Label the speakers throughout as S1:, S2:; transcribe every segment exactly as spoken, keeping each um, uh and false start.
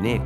S1: Nick.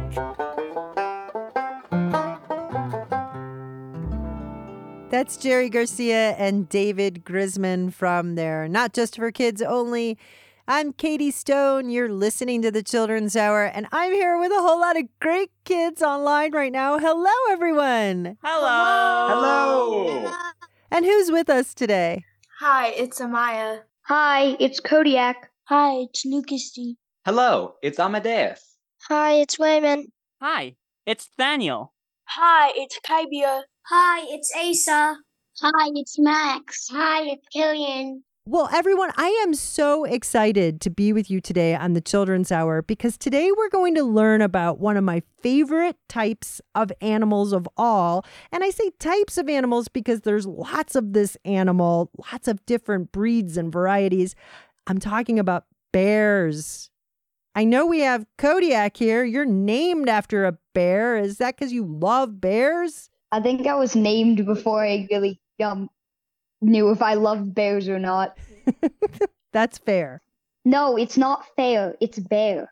S2: That's Jerry Garcia and David Grisman from their Not Just for Kids Only. I'm Katie Stone. You're listening to the Children's Hour, and I'm here with a whole lot of great kids online right now. Hello, everyone.
S3: Hello.
S4: Hello.
S2: And who's with us today?
S3: Hi, it's Amaya.
S5: Hi, it's Kodiak.
S6: Hi, it's Lucas.
S4: Hello, it's Amadeus.
S6: Hi, it's Wayman.
S7: Hi, it's Daniel.
S3: Hi, it's Kybia.
S8: Hi, it's Asa.
S9: Hi, it's Max. Hi, it's Killian.
S2: Well, everyone, I am so excited to be with you today on the Children's Hour because today we're going to learn about one of my favorite types of animals of all. And I say types of animals because there's lots of this animal, lots of different breeds and varieties. I'm talking about bears. I know we have Kodiak here. You're named after a bear. Is that because you love bears?
S5: I think I was named before I really um knew if I loved bears or not.
S2: That's fair.
S5: No, it's not fair. It's bear.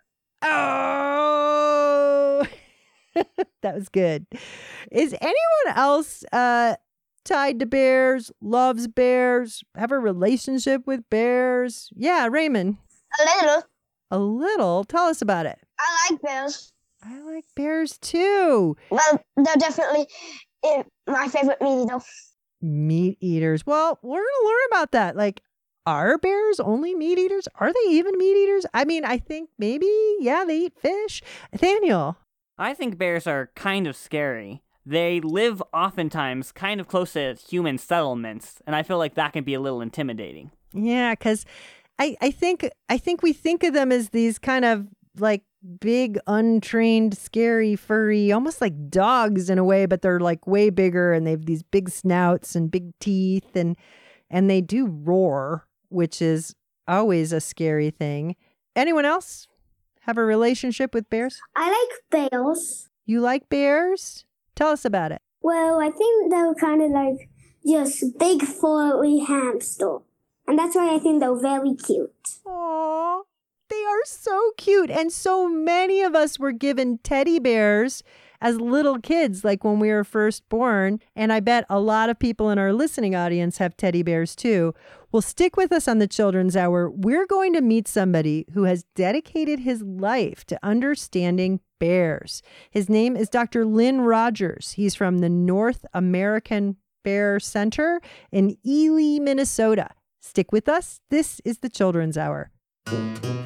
S2: Oh, that was good. Is anyone else uh, tied to bears, loves bears, have a relationship with bears? Yeah, Raymond.
S6: A little.
S2: A little? Tell us about it.
S6: I like bears.
S2: I like bears too.
S6: Well, they're definitely uh, my favorite meat eater.
S2: Meat eaters. Well, we're going to learn about that. Like, are bears only meat eaters? Are they even meat eaters? I mean, I think maybe, yeah, they eat fish. Nathaniel.
S7: I think bears are kind of scary. They live oftentimes kind of close to human settlements, and I feel like that can be a little intimidating.
S2: Yeah, because I, I think I think we think of them as these kind of like big, untrained, scary, furry, almost like dogs in a way, but they're like way bigger and they have these big snouts and big teeth and and they do roar, which is always a scary thing. Anyone else have a relationship with bears?
S8: I like bears.
S2: You like bears? Tell us about it.
S8: Well, I think they're kind of like just big, furry hamster. And that's why I think they're very cute.
S2: Aww. They are so cute. And so many of us were given teddy bears as little kids, like when we were first born. And I bet a lot of people in our listening audience have teddy bears too. Well, stick with us on the Children's Hour. We're going to meet somebody who has dedicated his life to understanding bears. His name is Doctor Lynn Rogers. He's from the North American Bear Center in Ely, Minnesota. Stick with us. This is the Children's Hour.